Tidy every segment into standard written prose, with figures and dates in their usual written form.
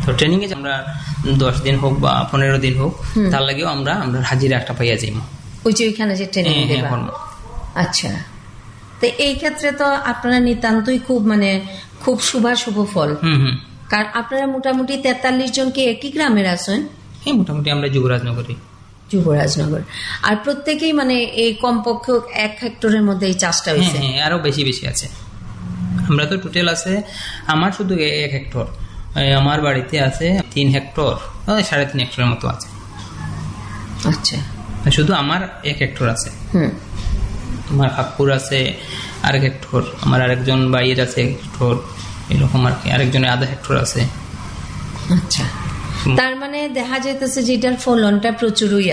তো ট্রেনিং এ আমরা 10 দিন হোক বা 15 দিন হোক, তার লাগেও আমরা হাজিরা একটা পাইয়া যাই ওই যে ওইখানে যে ট্রেনিং দেবা। আচ্ছা, তো এই ক্ষেত্রে তো আপনারা নিতান্তই খুব শুভ ফল। কারণ আপনারা মোটামুটি 43 জনকে একই গ্রামের আছেন? হ্যাঁ, মোটামুটি আমরা যুবরাজনগর। আর প্রত্যেকেই এই কমপক্ষে 1 হেক্টরের মধ্যে এই চাষটা হয়েছে? হ্যাঁ, আরো বেশি আছে। আমরা তো টোটাল আছে, আমার শুধু 1 হেক্টর, আমার বাড়িতে আছে 3 হেক্টর, 3.5 হেক্টরের মতো আছে। আচ্ছা, শুধু আমার 1 হেক্টর আছে। তোমার কাকুর আছে 1.5 হেক্টর, আমার আরেকজন ভাইয়ের আছে 1 হেক্টর, এরকম আর কি, আরেকজনের 0.5 হেক্টর আছে। আচ্ছা, তার দেখা যাইতেছে যে এটার ফলনটা প্রচুরই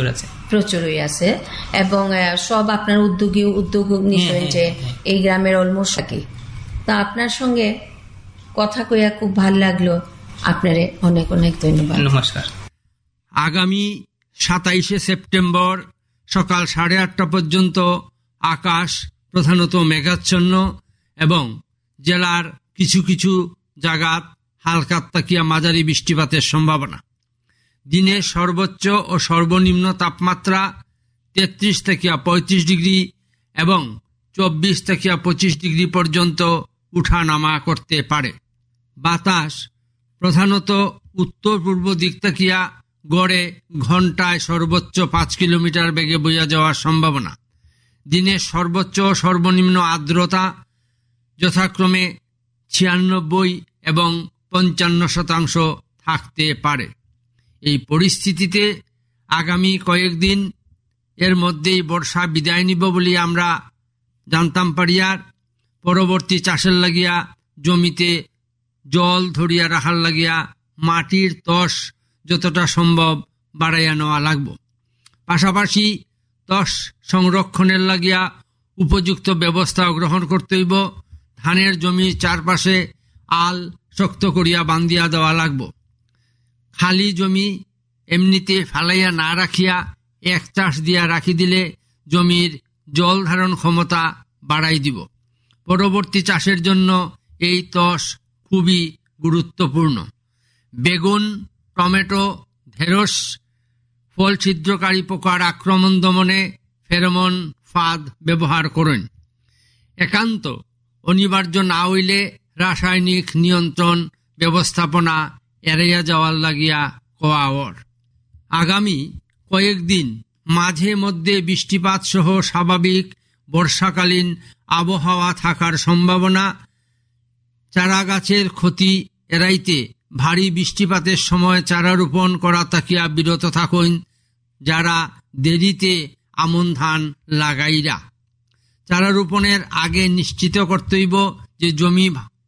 আছে এবং সব আপনার উদ্যোগ নিছেন যে এই গ্রামের অলমোস্ট কি। তা আপনার সঙ্গে কথা কইয়া খুব ভালো লাগলো, আপনারে অনেক অনেক ধন্যবাদ। নমস্কার। আগামী 27শে সেপ্টেম্বর সকাল 8:30 পর্যন্ত আকাশ প্রধানত মেঘাচ্ছন্ন এবং জেলার কিছু কিছু জায়গাত হালকা তাকিয়া মাঝারি বৃষ্টিপাতের সম্ভাবনা। দিনে সর্বোচ্চ ও সর্বনিম্ন তাপমাত্রা 33 থেকে 35 ডিগ্রি এবং 24 থেকে 25 ডিগ্রি পর্যন্ত উঠানামা করতে পারে। বাতাস প্রধানত উত্তর পূর্ব দিক তাকিয়া গড়ে ঘন্টায় সর্বোচ্চ 5 কিলোমিটার বেগে বইয়া যাওয়ার সম্ভাবনা। দিনের সর্বোচ্চ ও সর্বনিম্ন আর্দ্রতা যথাক্রমে 96 এবং 55% থাকতে পারে। এই পরিস্থিতিতে আগামী কয়েকদিন এর মধ্যেই বর্ষা বিদায় নিব বলে আমরা জানতাম পারিয়ার। পরবর্তী চাষের লাগিয়া জমিতে জল ধরিয়া রাখার লাগিয়া মাটির তস যতটা সম্ভব বাড়াইয়া নেওয়া লাগব। পাশাপাশি তস সংরক্ষণের লাগিয়া উপযুক্ত ব্যবস্থা গ্রহণ করতে হইব। ধানের জমির চারপাশে আল শক্ত করিয়া বান্ধিয়া দেওয়া লাগব। খালি জমি এমনিতে ফালাইয়া না রাখিয়া এক চাষ দিয়া রাখি দিলে জমির জল ধারণ ক্ষমতা বাড়াই দিব। পরবর্তী চাষের জন্য এই তস খুবই গুরুত্বপূর্ণ। বেগুন, টমেটো, ঢেঁড়স ফল ছিদ্রকারী পোকার আক্রমণ দমনে ফেরোমন ফাঁদ ব্যবহার করুন। একান্ত অনিবার্য না হইলে রাসায়নিক নিয়ন্ত্রণ ব্যবস্থাপনা এড়াইয়া যাওয়ার লাগিয়া কোয়াওয়ার। আগামী কয়েকদিন মাঝে মধ্যে বৃষ্টিপাত সহ স্বাভাবিক বর্ষাকালীন আবহাওয়া থাকার সম্ভাবনা। চারা গাছের ক্ষতি এড়াইতে ভারী বৃষ্টিপাতের সময় চারা রোপণ করা তাকিয়া বিরত থাকুন যারা দেরিতে আমন ধান লাগাইরা। চারা রোপণের আগে নিশ্চিত করতে হইব যে জমি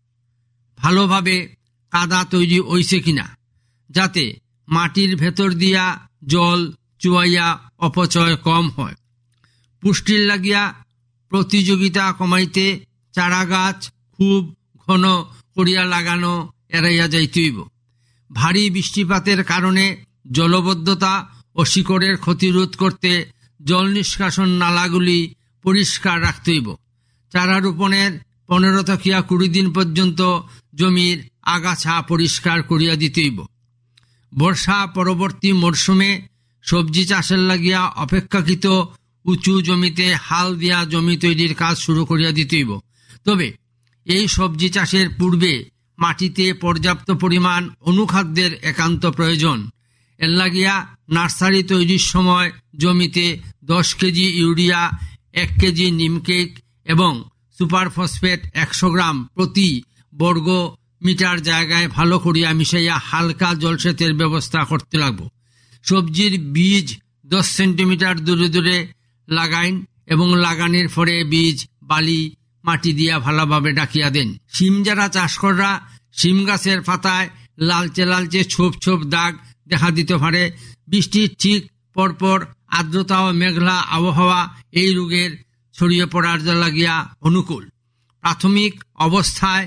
ভালোভাবে কাদা তৈরি হইছে কিনা, যাতে মাটির ভেতর দিয়া জল চুয়াইয়া অপচয় কম হয়। পুষ্টির লাগিয়া প্রতিযোগিতা কমাইতে চারা গাছ খুব ঘন করিয়া লাগানো এড়াইয়া যাইতে হইব। ভারী বৃষ্টিপাতের কারণে জলবদ্ধতা ও শিকড়ের ক্ষতি রোধ করতে জল নিষ্কাশন নালাগুলি পরিষ্কার রাখতে হইব। চারা রোপণের 15 থেকে 20 দিন পর্যন্ত জমির আগাছা পরিষ্কার করিয়া দিতে হইব। বর্ষা পরবর্তী মরশুমে সবজি চাষের লাগিয়া অপেক্ষাকৃত উঁচু জমিতে হাল দিয়া জমি তৈরির কাজ শুরু করিয়া দিতে হইব। তবে এই সবজি চাষের পূর্বে মাটিতে পর্যাপ্ত পরিমাণ অনুখাদ্যের একান্ত প্রয়োজন। এর লাগিয়া নার্সারি তৈরির সময় জমিতে 10 কেজি ইউরিয়া, 1 কেজি নিমকেক এবং সুপার ফসফেট 100 গ্রাম প্রতি বর্গ মিটার জায়গায় ভালো করিয়া মিশাইয়া হালকা জলসেচের ব্যবস্থা করতে লাগবে। সবজির বীজ 10 সেন্টিমিটার দূরে দূরে লাগাইন এবং লাগানোর পরে বীজ বালি মাটি দিয়া ভালোভাবে ডাকিয়া দেন। শিম যারা চাষ করা, শিম গাছের পাতায় লালচে লালচে ছোপ ছোপ দাগ দেখা দিতে পারে। বৃষ্টির ঠিক পরপর আর্দ্রতা ও মেঘলা আবহাওয়া এই রোগের ছড়িয়ে পড়ার লাগিয়া অনুকূল। প্রাথমিক অবস্থায়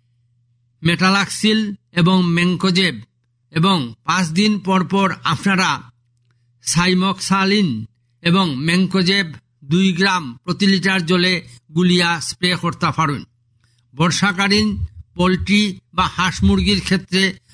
মেটালাক্সিল এবং ম্যাঙ্কোজেব এবং 5 দিন পরপর আপনারা সাইমক্সালিন এবং ম্যাঙ্কোজেব 2 গ্রাম প্রতি লিটার জলে গুলিয়া স্প্রে করতে পারেন। বর্ষাকালীন পোলট্রি বা হাঁস মুরগির ক্ষেত্রে